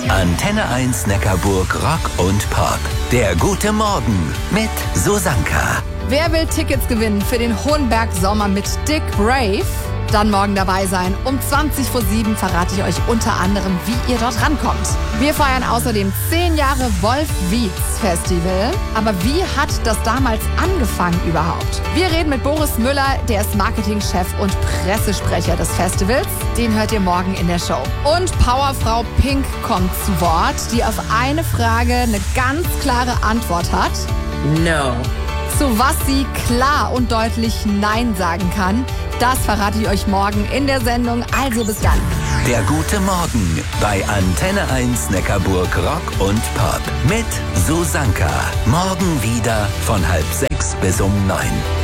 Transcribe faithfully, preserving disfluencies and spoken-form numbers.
Antenne eins Neckarburg Rock und Pop. Der gute Morgen mit Susanka. Wer will Tickets gewinnen für den Hohenberg Sommer mit Dick Brave? Dann morgen dabei sein. Um zwanzig vor sieben verrate ich euch unter anderem, wie ihr dort rankommt. Wir feiern außerdem zehn Jahre Wolf Wietz Festival. Aber wie hat das damals angefangen überhaupt? Wir reden mit Boris Müller, der ist Marketingchef und Pressesprecher des Festivals. Den hört ihr morgen in der Show. Und Powerfrau Pink kommt zu Wort, die auf eine Frage eine ganz klare Antwort hat. No. Zu was sie klar und deutlich Nein sagen kann, das verrate ich euch morgen in der Sendung. Also bis dann. Der gute Morgen bei Antenne eins Neckarburg Rock und Pop mit Susanka. Morgen wieder von halb sechs bis um neun.